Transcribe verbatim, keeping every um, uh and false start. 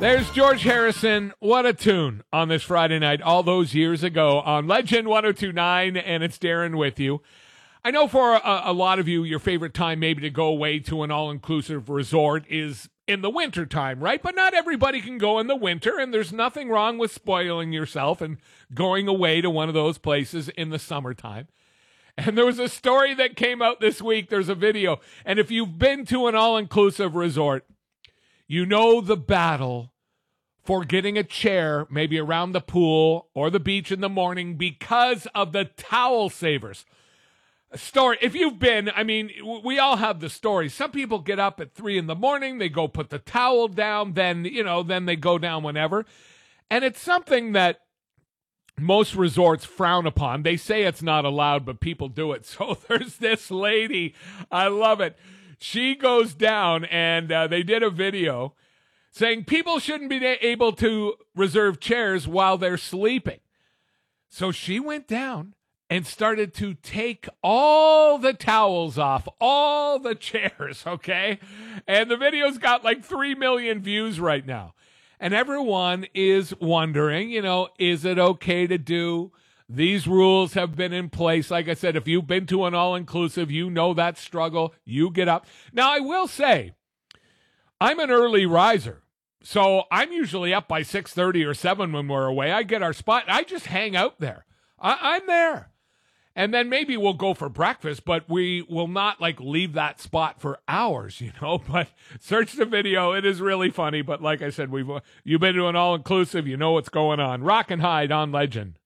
There's George Harrison. What a tune on this Friday night all those years ago on Legend one oh two point nine, and it's Darren with you. I know for a, a lot of you, your favorite time maybe to go away to an all-inclusive resort is in the winter time, right? But not everybody can go in the winter, and there's nothing wrong with spoiling yourself and going away to one of those places in the summertime. And there was a story that came out this week. There's a video. And if you've been to an all-inclusive resort, you know the battle for getting a chair maybe around the pool or the beach in the morning because of the towel savers. A story, if you've been, I mean, we all have the story. Some people get up at three in the morning, they go put the towel down, then, you know, then they go down whenever. And it's something that most resorts frown upon. They say it's not allowed, but people do it. So there's this lady, I love it. She goes down, and uh, they did a video saying people shouldn't be able to reserve chairs while they're sleeping. So she went down and started to take all the towels off, all the chairs, okay? And the video's got like three million views right now. And everyone is wondering, you know, is it okay to do? These rules have been in place. Like I said, if you've been to an all-inclusive, you know that struggle. You get up. Now, I will say, I'm an early riser. So I'm usually up by six thirty or seven when we're away. I get our spot. I just hang out there. I, I'm there. And then maybe we'll go for breakfast, but we will not, like, leave that spot for hours, you know. But search the video. It is really funny. But like I said, we've you've been to an all-inclusive. You know what's going on. Rock and Hide on Legend.